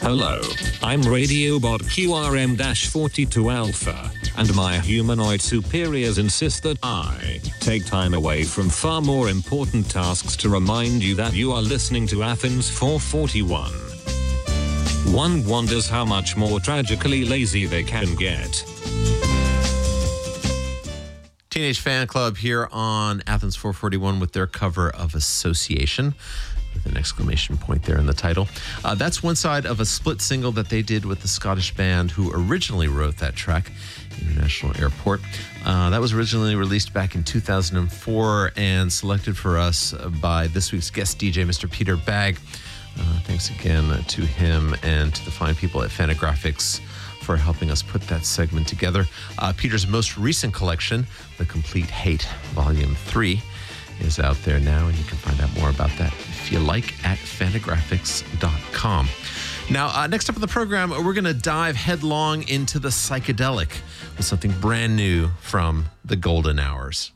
Hello, I'm Radiobot QRM-42 Alpha, and my humanoid superiors insist that I take time away from far more important tasks to remind you that you are listening to Athens 441. One wonders how much more tragically lazy they can get. Teenage Fan Club here on Athens 441 with their cover of Association, with an exclamation point there in the title. That's one side of a split single that they did with the Scottish band who originally wrote that track, International Airport. That was originally released back in 2004 and selected for us by this week's guest DJ, Mr. Peter Bagg. Thanks again to him and to the fine people at Fantagraphics for helping us put that segment together. Peter's most recent collection, The Complete Hate, Volume 3, is out there now, and you can find out more about that if you like at fantagraphics.com. Now, next up on the program, we're going to dive headlong into the psychedelic with something brand new from the Golden Hours.